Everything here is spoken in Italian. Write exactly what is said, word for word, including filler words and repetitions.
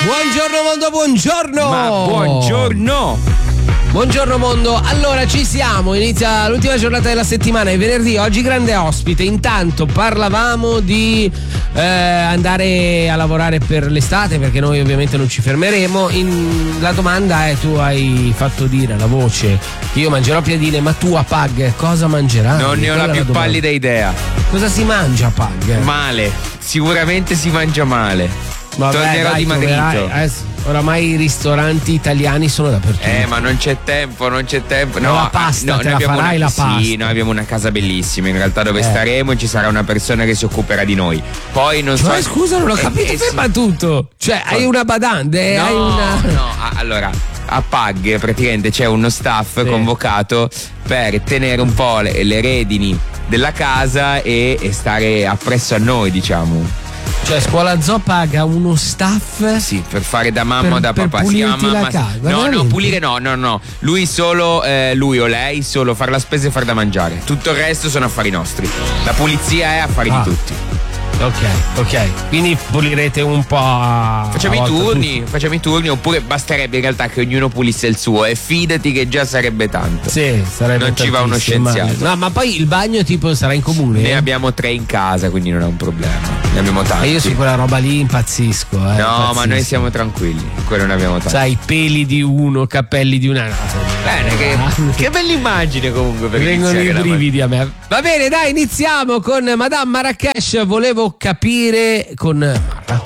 Buongiorno mondo, buongiorno. Ma buongiorno. Buongiorno mondo, allora ci siamo, inizia l'ultima giornata della settimana, è venerdì, oggi grande ospite. Intanto parlavamo di eh, andare a lavorare per l'estate, perché noi ovviamente non ci fermeremo. In, la domanda è: tu hai fatto dire alla voce che io mangerò piadine, ma tu a Pag cosa mangerai? Non ne ho la più pallida idea. Cosa si mangia a Pag? Male, sicuramente si mangia male. Vabbè, tornerò dai, dimagrito. Eh, oramai i ristoranti italiani sono dappertutto. Eh, ma non c'è tempo, non c'è tempo. No, no la pasta, no, te noi la farai una, la sì, pasta. Sì, noi abbiamo una casa bellissima in realtà dove eh. staremo, e ci sarà una persona che si occuperà di noi. Poi non cioè, so. scusa, non ho capito, eh, ferma sì. tutto. Cioè, hai una badante? No, hai una... no, allora, a Pag praticamente c'è uno staff sì. convocato per tenere un po' le, le redini della casa e, e stare appresso a noi, diciamo. Cioè, Scuola Zoo paga uno staff? Sì, per fare da mamma per, o da per papà. Si chiama mamma. La casa, no, veramente? no, pulire no, no, no. Lui solo, eh, lui o lei solo fare la spesa e far da mangiare. Tutto il resto sono affari nostri. La pulizia è affari ah. di tutti. Ok, ok. Quindi pulirete un po'. A... Facciamo a i turni, tutti. facciamo i turni, oppure basterebbe in realtà che ognuno pulisse il suo, e fidati che già sarebbe tanto. Sì, sarebbe Non ci va uno scienziato. No, ma poi il bagno tipo sarà in comune? Ne abbiamo tre in casa, quindi non è un problema. Ne abbiamo tanti. E io su quella roba lì impazzisco. Eh, no, impazzisco. ma noi siamo tranquilli. Quello ne abbiamo tanti. Sai, peli di uno, capelli di una. Bene, che, che bella immagine comunque per vengono i brividi la... a me. Va bene, dai, iniziamo con Madame Marrakesh. Volevo capire con Marra.